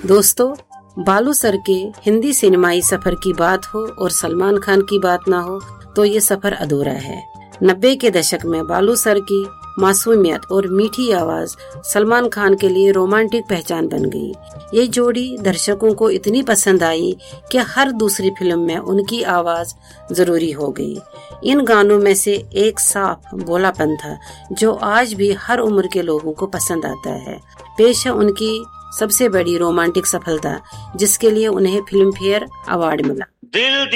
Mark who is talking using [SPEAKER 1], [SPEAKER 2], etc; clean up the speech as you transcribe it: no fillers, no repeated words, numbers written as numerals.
[SPEAKER 1] दोस्तों, बालू सर के हिंदी सिनेमाई सफर की बात हो और सलमान खान की बात ना हो तो ये सफर अधूरा है। 90 के दशक में बालू सर की मासूमियत और मीठी आवाज सलमान खान के लिए रोमांटिक पहचान बन गई। ये जोड़ी दर्शकों को इतनी पसंद आई कि हर दूसरी फिल्म में उनकी आवाज जरूरी हो गई। इन गानों में से एक साफ भोलापन था जो आज भी हर उम्र के लोगों को पसंद आता है। पेश है उनकी सबसे बड़ी रोमांटिक सफलता, जिसके लिए उन्हें फिल्म फेयर अवार्ड मिला।